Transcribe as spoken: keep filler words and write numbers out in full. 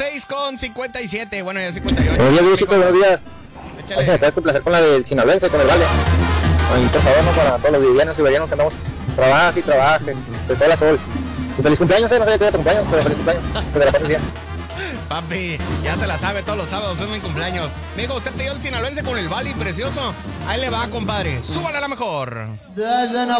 seis con cincuenta y siete. Bueno, ya cincuenta y ocho. Buenos días, Luisito, buenos días. Échale. Ay, me traes tu placer con la del sinaloense, con el Vale. Ay, por favor, no para todos los vivianos y vivianos que andamos. Trabaje y trabaje, de sol a sol. Y feliz cumpleaños, eh, no sé qué día tu cumpleaños, pero feliz cumpleaños. Que te la pases bien. Papi, ya se la sabe, todos los sábados es mi cumpleaños. Mijo, usted pidió el sinaloense con el Vale precioso. Ahí le va, compadre. Súbale a la mejor.